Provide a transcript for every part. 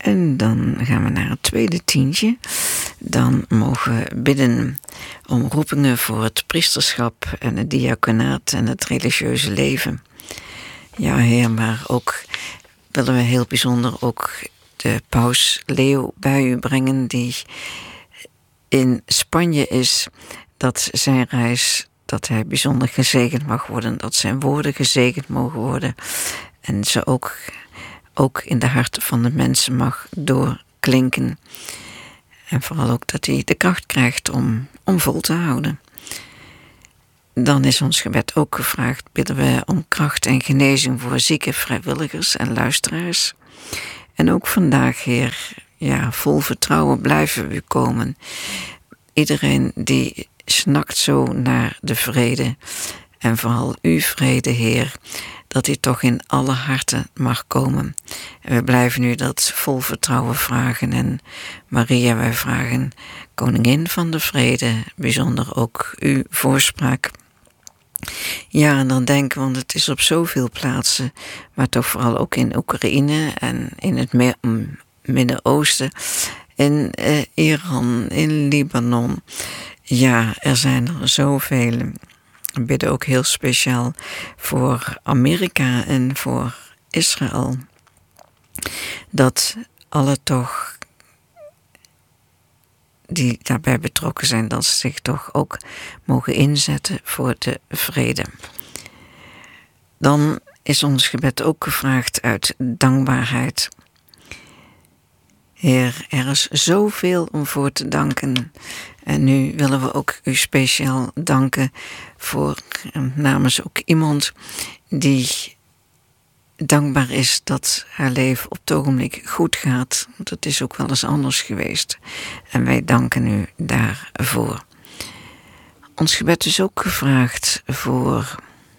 En dan gaan we naar het tweede tientje. Dan mogen we bidden om roepingen voor het priesterschap en het diaconaat en het religieuze leven. Ja, Heer, maar ook willen we heel bijzonder ook de paus Leo bij u brengen, die in Spanje is, dat zijn reis, dat hij bijzonder gezegend mag worden, dat zijn woorden gezegend mogen worden en ze ook in de harten van de mensen mag doorklinken. En vooral ook dat hij de kracht krijgt om vol te houden. Dan is ons gebed ook gevraagd, bidden we om kracht en genezing voor zieke vrijwilligers en luisteraars. En ook vandaag, Heer, ja, vol vertrouwen blijven we komen. Iedereen die snakt zo naar de vrede. En vooral uw vrede, Heer, dat die toch in alle harten mag komen. En we blijven nu dat vol vertrouwen vragen. En Maria, wij vragen, koningin van de vrede, bijzonder ook uw voorspraak. Ja, en dan denken we, want het is op zoveel plaatsen, maar toch vooral ook in Oekraïne en in het Midden-Oosten, in Iran, in Libanon. Ja, er zijn er zoveel. We bidden ook heel speciaal voor Amerika en voor Israël. Dat alle toch die daarbij betrokken zijn, dat ze zich toch ook mogen inzetten voor de vrede. Dan is ons gebed ook gevraagd uit dankbaarheid. Heer, er is zoveel om voor te danken. En nu willen we ook u speciaal danken voor namens ook iemand die dankbaar is dat haar leven op het ogenblik goed gaat. Want het is ook wel eens anders geweest. En wij danken u daarvoor. Ons gebed is ook gevraagd voor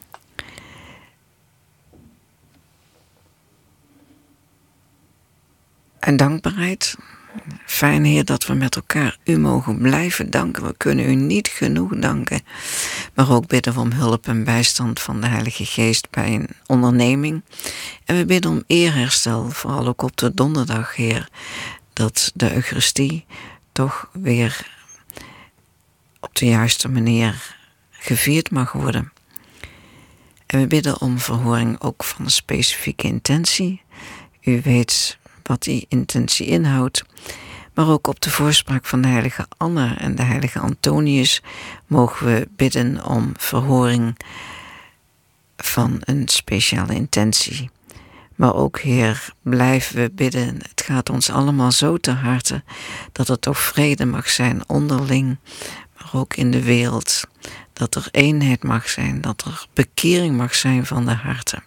een dankbaarheid. Fijn, Heer, dat we met elkaar u mogen blijven danken. We kunnen u niet genoeg danken. Maar ook bidden we om hulp en bijstand van de Heilige Geest bij een onderneming. En we bidden om eerherstel, vooral ook op de donderdag, Heer, dat de Eucharistie toch weer op de juiste manier gevierd mag worden. En we bidden om verhoring ook van een specifieke intentie. U weet wat die intentie inhoudt. Maar ook op de voorspraak van de heilige Anna en de heilige Antonius mogen we bidden om verhoring van een speciale intentie. Maar ook, Heer, blijven we bidden. Het gaat ons allemaal zo ter harte dat er toch vrede mag zijn onderling, maar ook in de wereld. Dat er eenheid mag zijn, dat er bekering mag zijn van de harten.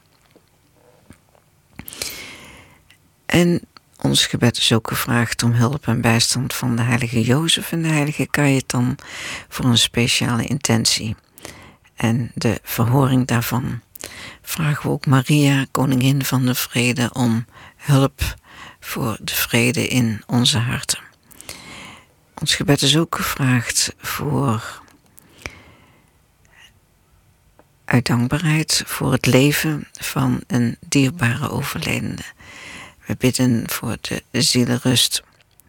En ons gebed is ook gevraagd om hulp en bijstand van de heilige Jozef en de heilige Cajetan voor een speciale intentie. En de verhoring daarvan vragen we ook Maria, koningin van de vrede, om hulp voor de vrede in onze harten. Ons gebed is ook gevraagd voor uit dankbaarheid voor het leven van een dierbare overledene. We bidden voor de zielenrust.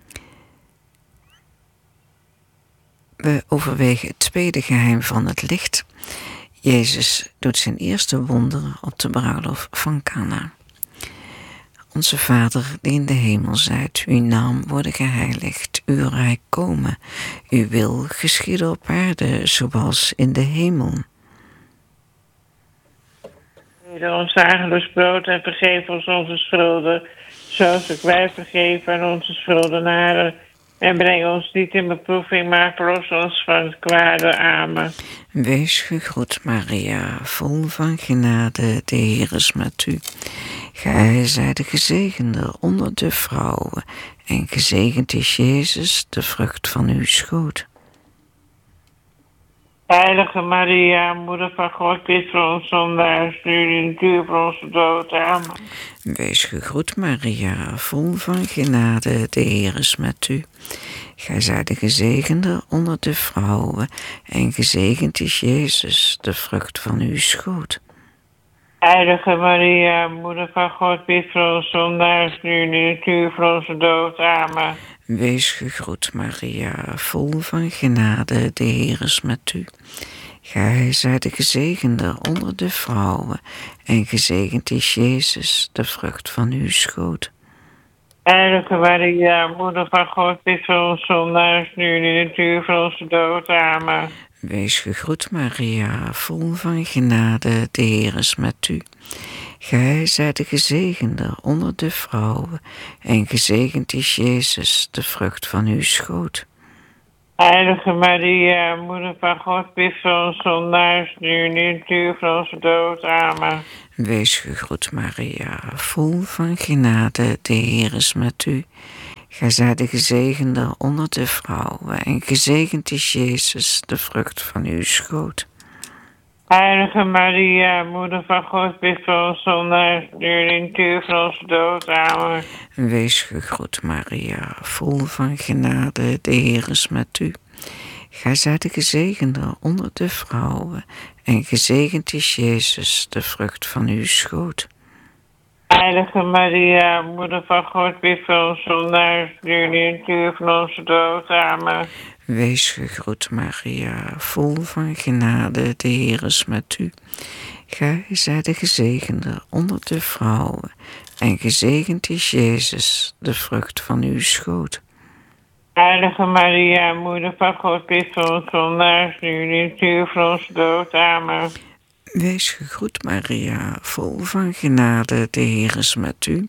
We overwegen het tweede geheim van het licht. Jezus doet zijn eerste wonderen op de bruiloft van Cana. Onze Vader die in de hemel zijt, uw naam worden geheiligd, uw rijk komen, uw wil geschieden op aarde, zoals in de hemel. Geef ons dagelijks brood en vergeef ons onze schulden, zoals ook wij vergeven aan onze schuldenaren. En breng ons niet in beproeving, maar verlos ons van het kwade. Amen. Wees gegroet, Maria, vol van genade, de Heer is met u. Gij zijt de gezegende onder de vrouwen, en gezegend is Jezus, de vrucht van uw schoot. Heilige Maria, moeder van God, bid voor ons zondaars, nu in het uur van onze dood. Amen. Wees gegroet, Maria, vol van genade, de Heer is met u. Gij zijt de gezegende onder de vrouwen, en gezegend is Jezus, de vrucht van uw schoot. Heilige Maria, Moeder van God, bid voor ons zondaars, nu en in het uur van onze dood. Amen. Wees gegroet, Maria, vol van genade, de Heer is met u. Gij zijt de gezegende onder de vrouwen, en gezegend is Jezus, de vrucht van uw schoot. Heilige Maria, Moeder van God, bid voor ons zondaars, nu en in het uur van onze dood. Amen. Wees gegroet, Maria, vol van genade, de Heer is met u. Gij zijt de gezegende onder de vrouwen, en gezegend is Jezus, de vrucht van uw schoot. Heilige Maria, Moeder van God, bid voor ons zondaars, nu en in het uur van onze dood. Amen. Wees gegroet, Maria, vol van genade, de Heer is met u. Gij zijt de gezegende onder de vrouwen, en gezegend is Jezus, de vrucht van uw schoot. Heilige Maria, Moeder van God, bid voor ons zondaars, nu en in het uur van onze dood. Amen. Wees gegroet, Maria, vol van genade, de Heer is met u. Gij zijt de gezegende onder de vrouwen, en gezegend is Jezus, de vrucht van uw schoot. Heilige Maria, Moeder van God, bid voor ons zondaars, nu en in het uur van onze dood. Amen. Wees gegroet, Maria, vol van genade, de Heer is met u. Gij zijt de gezegende onder de vrouwen, en gezegend is Jezus, de vrucht van uw schoot. Heilige Maria, Moeder van God, bid voor ons zondaars, nu en in het uur van onze dood. Amen. Wees gegroet, Maria, vol van genade, de Heer is met u.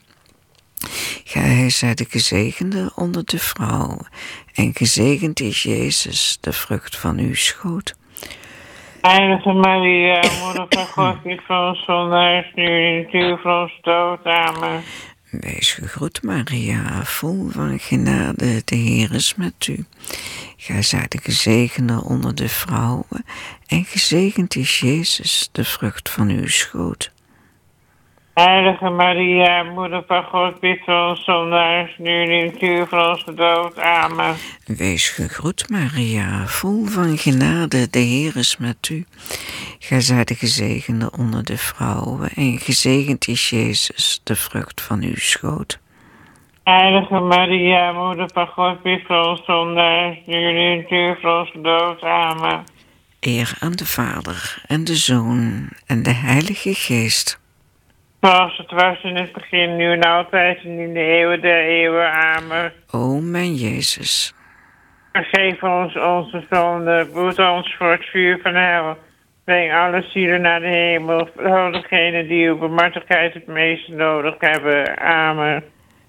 Gij zijt de gezegende onder de vrouwen, en gezegend is Jezus, de vrucht van uw schoot. Heilige Maria, Moeder van God, bid voor ons zondaars, nu en in het uur van onze dood. Amen. Wees gegroet, Maria, vol van genade, de Heer is met u. Gij zijt de gezegende onder de vrouwen, en gezegend is Jezus, de vrucht van uw schoot. Heilige Maria, Moeder van God, bid voor ons zondaars, nu en in het uur van onze dood. Amen. Wees gegroet, Maria, vol van genade, de Heer is met u. Gij zijt de gezegende onder de vrouwen, en gezegend is Jezus, de vrucht van uw schoot. Heilige Maria, Moeder van God, bid voor ons zondaars, nu en in het uur van onze dood. Amen. Eer aan de Vader, en de Zoon, en de Heilige Geest. Zoals het was in het begin, nu en altijd, en in de eeuwen der eeuwen. Amen. O mijn Jezus, Vergeef ons onze zonden, behoed ons voor het vuur van hel. Breng alle zielen naar de hemel, vooral degenen die uw barmhartigheid het meest nodig hebben. Amen.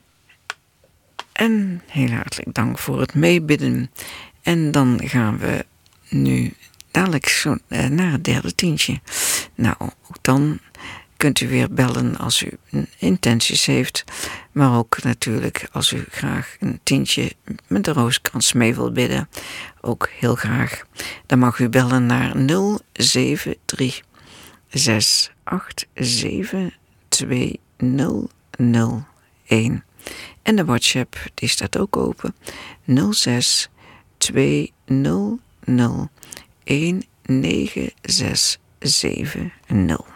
en heel hartelijk dank voor het meebidden. En dan gaan we nu dadelijk zo naar het derde tientje. Nou, ook dan kunt u weer bellen als u intenties heeft. Maar ook natuurlijk als u graag een tientje met de rooskrans mee wilt bidden. Ook heel graag. Dan mag u bellen naar 073 687 2001. En de WhatsApp die staat ook open. 06 200 19670.